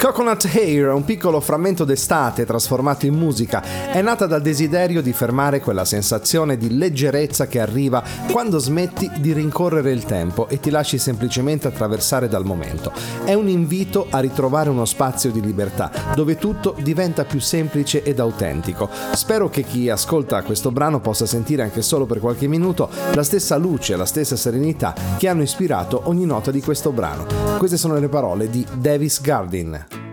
Coconut Hair, un piccolo frammento d'estate trasformato in musica, è nata dal desiderio di fermare quella sensazione di leggerezza che arriva quando smetti di rincorrere il tempo e ti lasci semplicemente attraversare dal momento. È un invito a ritrovare uno spazio di libertà, dove tutto diventa più semplice ed autentico. Spero che chi ascolta questo brano possa sentire anche solo per qualche minuto la stessa luce, la stessa serenità che hanno ispirato ogni nota di questo brano. Queste sono le parole di Davis Gardin.